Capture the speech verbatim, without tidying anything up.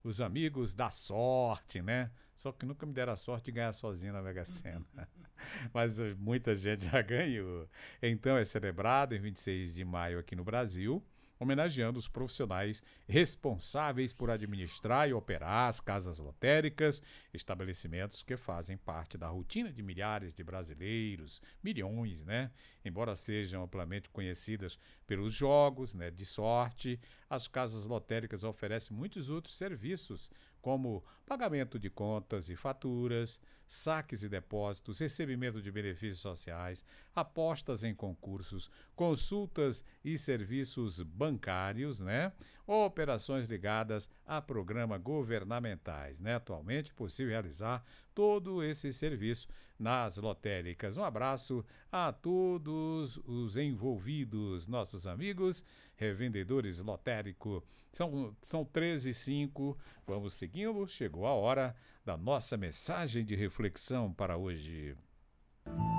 os amigos da sorte, né? Só que nunca me deram a sorte de ganhar sozinho na Mega Sena. Mas eh, muita gente já ganhou. Então é celebrado em vinte e seis de maio aqui no Brasil, homenageando os profissionais responsáveis por administrar e operar as casas lotéricas, estabelecimentos que fazem parte da rotina de milhares de brasileiros, milhões, né? Embora sejam amplamente conhecidas pelos jogos, né, de sorte, as casas lotéricas oferecem muitos outros serviços, como pagamento de contas e faturas, saques e depósitos, recebimento de benefícios sociais, apostas em concursos, consultas e serviços bancários, né? Ou operações ligadas a programas governamentais, né? Atualmente é possível realizar todo esse serviço nas lotéricas. Um abraço a todos os envolvidos, nossos amigos revendedores lotérico. São, são treze e cinco, vamos seguindo, chegou a hora da nossa mensagem de reflexão para hoje.